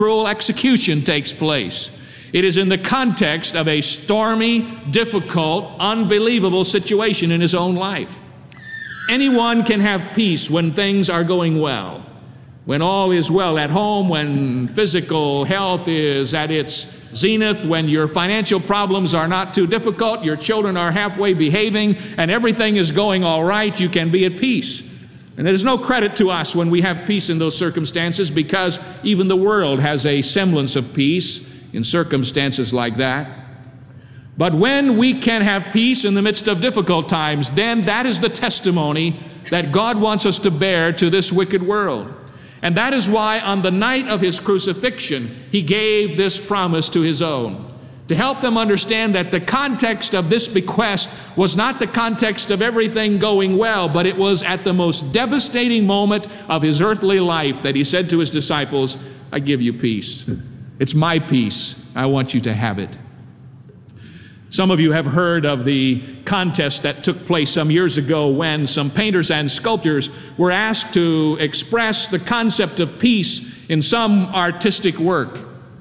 cruel execution takes place. It is in the context of a stormy, difficult, unbelievable situation in his own life. Anyone can have peace when things are going well, when all is well at home, when physical health is at its zenith, when your financial problems are not too difficult, your children are halfway behaving, and everything is going all right. You can be at peace. And there's no credit to us when we have peace in those circumstances, because even the world has a semblance of peace in circumstances like that. But when we can have peace in the midst of difficult times, then that is the testimony that God wants us to bear to this wicked world. And that is why on the night of his crucifixion, he gave this promise to his own, to help them understand that the context of this bequest was not the context of everything going well, but it was at the most devastating moment of his earthly life that he said to his disciples, I give you peace. It's my peace. I want you to have it. Some of you have heard of the contest that took place some years ago when some painters and sculptors were asked to express the concept of peace in some artistic work.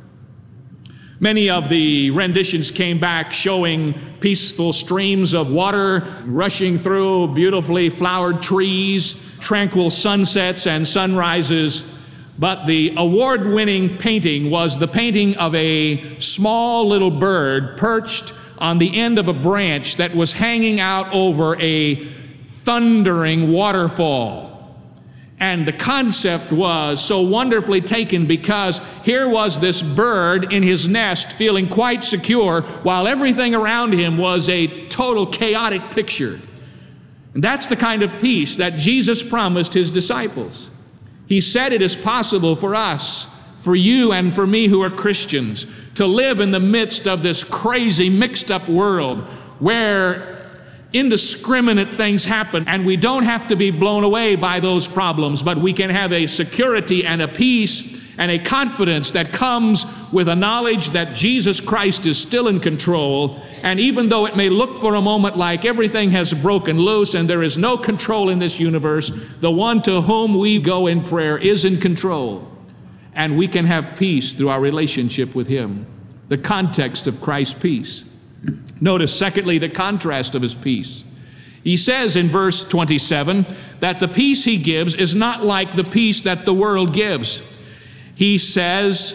Many of the renditions came back showing peaceful streams of water rushing through beautifully flowered trees, tranquil sunsets and sunrises. But the award-winning painting was the painting of a small little bird perched on the end of a branch that was hanging out over a thundering waterfall. And the concept was so wonderfully taken because here was this bird in his nest feeling quite secure while everything around him was a total chaotic picture. And that's the kind of peace that Jesus promised his disciples. He said it is possible for us, for you and for me who are Christians, to live in the midst of this crazy, mixed-up world where indiscriminate things happen, and we don't have to be blown away by those problems, but we can have a security and a peace and a confidence that comes with a knowledge that Jesus Christ is still in control. And even though it may look for a moment like everything has broken loose and there is no control in this universe, the one to whom we go in prayer is in control. And we can have peace through our relationship with him. The context of Christ's peace. Notice, secondly, the contrast of his peace. He says in verse 27 that the peace he gives is not like the peace that the world gives. He says,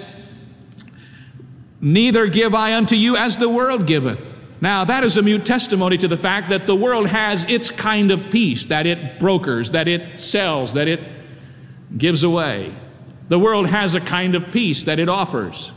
neither give I unto you as the world giveth. Now, that is a mute testimony to the fact that the world has its kind of peace, that it brokers, that it sells, that it gives away. The world has a kind of peace that it offers.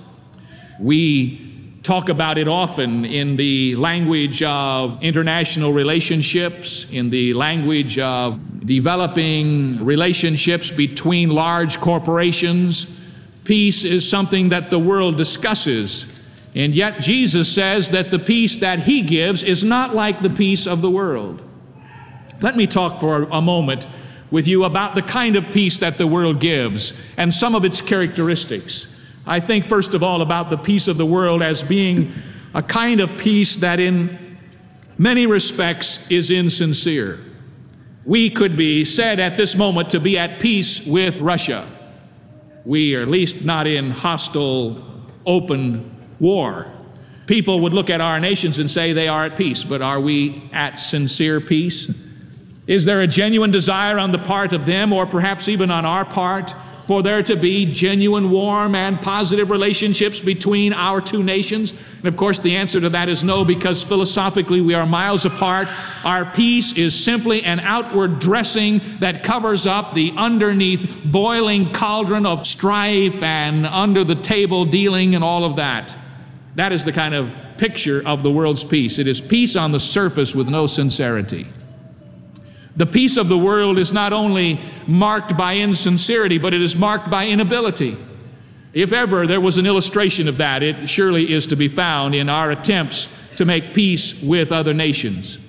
We talk about it often in the language of international relationships, in the language of developing relationships between large corporations. Peace is something that the world discusses, and yet Jesus says that the peace that he gives is not like the peace of the world. Let me talk for a moment with you about the kind of peace that the world gives and some of its characteristics. I think first of all about the peace of the world as being a kind of peace that in many respects is insincere. We could be said at this moment to be at peace with Russia. We are at least not in hostile, open war. People would look at our nations and say they are at peace, but are we at sincere peace? Is there a genuine desire on the part of them, or perhaps even on our part, for there to be genuine, warm, and positive relationships between our two nations? And of course, the answer to that is no, because philosophically we are miles apart. Our peace is simply an outward dressing that covers up the underneath boiling cauldron of strife and under the table dealing and all of that. That is the kind of picture of the world's peace. It is peace on the surface with no sincerity. The peace of the world is not only marked by insincerity, but it is marked by inability. If ever there was an illustration of that, it surely is to be found in our attempts to make peace with other nations.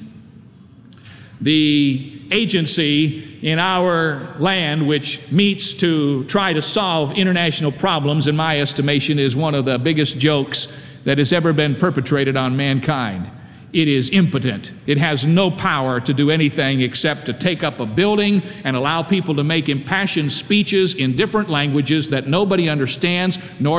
The agency in our land which meets to try to solve international problems, in my estimation, is one of the biggest jokes that has ever been perpetrated on mankind. it is impotent. It has no power to do anything except to take up a building and allow people to make impassioned speeches in different languages that nobody understands, nor